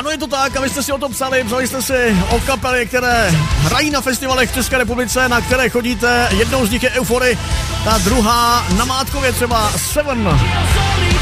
Ano, je to tak, a vy jste si o to psali jste si o kapely, které hrají na festivalech v České republice, na které chodíte. Jednou z nich je Eufory, ta druhá na Mátkově třeba Seven.